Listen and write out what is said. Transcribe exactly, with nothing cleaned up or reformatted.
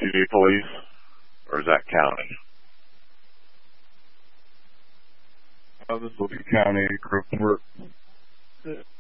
community police, or is that county? Oh, this will be county group work.